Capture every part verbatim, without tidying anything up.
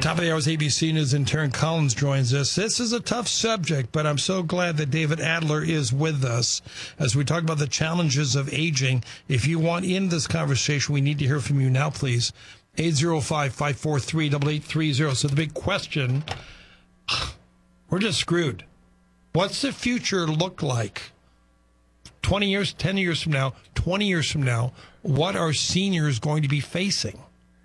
Top of the hour's A B C News intern Collins joins us. This is a tough subject, but I'm so glad that David Adler is with us as we talk about the challenges of aging. If you want in this conversation, we need to hear from you now, please. eight zero five, five four three, eight eight three zero. So the big question, we're just screwed. What's the future look like? twenty years, ten years from now, twenty years from now, what are seniors going to be facing?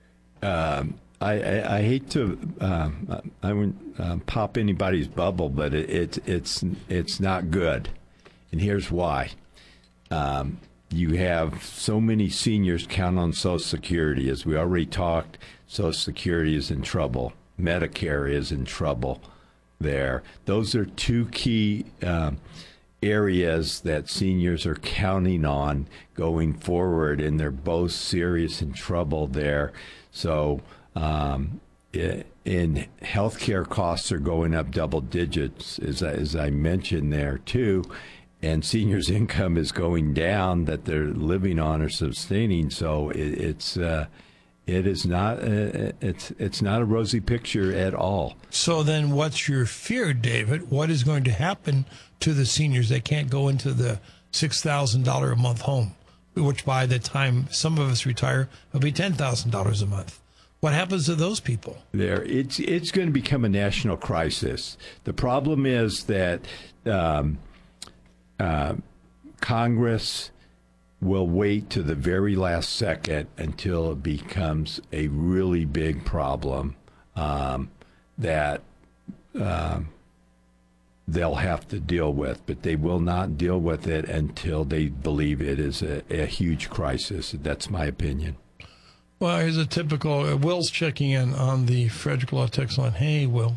Um, I, I, I hate to um, I wouldn't uh, pop anybody's bubble, but it, it, it's it's not good, and here's why. Um, you have so many seniors count on Social Security. As we already talked, Social Security is in trouble. Medicare is in trouble there. Those are two key um, areas that seniors are counting on going forward, and they're both serious in trouble there. So um, in healthcare costs are going up double digits, as I, as I mentioned there too, and seniors' income is going down that they're living on or sustaining. So it, it's uh, it is not uh, it's it's not a rosy picture at all. So then, what's your fear, David? What is going to happen to the seniors that can't go into the six thousand dollars a month home, which by the time some of us retire will be ten thousand dollars a month? What happens to those people? There, it's it's going to become a national crisis. The problem is that um, uh, Congress will wait to the very last second until it becomes a really big problem um, that um, they'll have to deal with, but they will not deal with it until they believe it is a, a huge crisis. That's my opinion. Well, here's a typical, uh, Will's checking in on the Frederick Law text line. Hey, Will,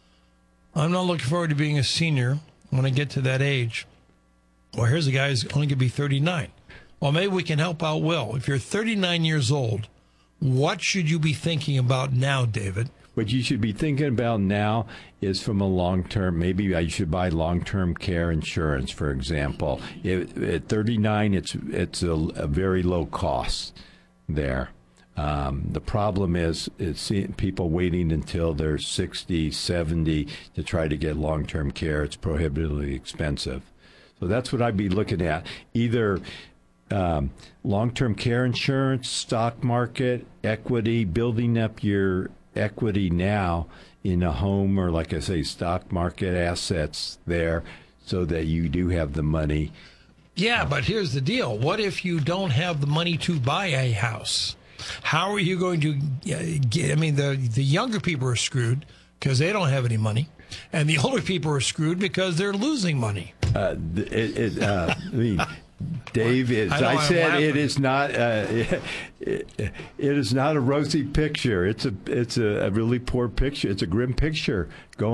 I'm not looking forward to being a senior when I get to that age. Well, here's a guy who's only going to be thirty-nine. Well, maybe we can help out Will. If you're thirty-nine years old, what should you be thinking about now, David? What you should be thinking about now is from a long-term, maybe I should buy long-term care insurance, for example. It, at thirty-nine, it's it's a, a very low cost there. Um, the problem is it's people waiting until they're sixty, seventy to try to get long-term care. It's prohibitively expensive. So that's what I'd be looking at. Either um, long-term care insurance, stock market, equity, building up your equity now in a home or, like I say, stock market assets there so that you do have the money. Yeah, but here's the deal. What if you don't have the money to buy a house? How are you going to get, I mean, the, the younger people are screwed because they don't have any money, and the older people are screwed because they're losing money. Uh, it, it, uh, I mean, Dave, as I, I said, it is not uh, it, it is not a rosy picture. It's a it's a, a really poor picture. It's a grim picture going